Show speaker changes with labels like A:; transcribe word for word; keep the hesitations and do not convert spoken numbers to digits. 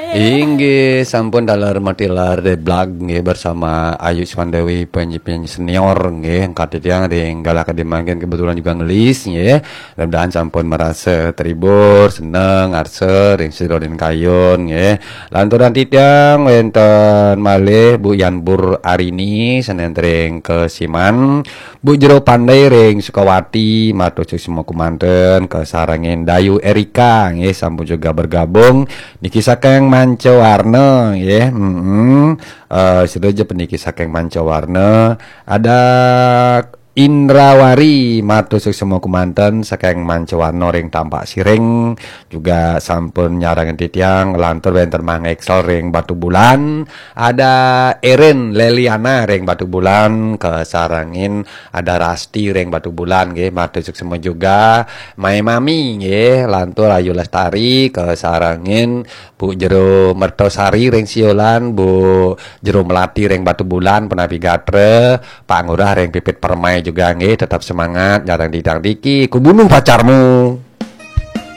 A: Inggih, sampun dalar matilar de blag nggih bersama Ayu Swandewi penyanyi-penyanyi senior nggih angkat tiyang tinggal akademaken kebetulan juga ngelis nggih. Mudah-mudahan sampun merasa terhibur, seneng, arse ring sirodin kayon nggih. Lanturan tiyang wonten malih Bu Yanbur Arini senentring Kesiman, Bu Jero Pandai ring Sukawati matur semua kumanten kesarangin Dayu Erika nggih sampun juga bergabung niki saking Mancawarna ya, mm-hmm. uh, sedoja peniki saking Mancawarna ada Indrawari matusuk semua kumanten saking Mancawarna ring Tampak Siring juga sampun nyarangin titiang lantur wenten Mang Excel ring Batu Bulan, ada Erin Leliana ring Batu Bulan kesarangin, ada Rasti ring Batu Bulan nggih matusuk semua juga Mai Mami nggih lantur Ayu Lestari kesarangin, Bu Jero Mertosari ring Siolan, Bu Jero Melati ring Batu Bulan Penapi Gatre, Pak Ngurah ring Pipit Permai juga nggih tetap semangat jarang didang diki kubunuh pacarmu